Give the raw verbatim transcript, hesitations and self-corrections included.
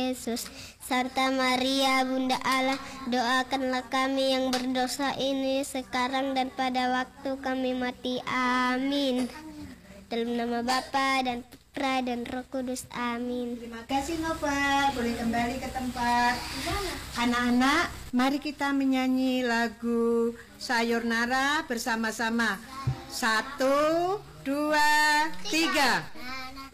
Yesus, serta Maria Bunda Allah, doakanlah kami yang berdosa ini sekarang dan pada waktu kami mati. Amin. Dalam nama Bapa dan Putra dan Roh Kudus. Amin. Terima kasih Nova, boleh kembali ke tempat. Anak-anak, mari kita menyanyi lagu Sayonara bersama-sama. Satu, dua, tiga.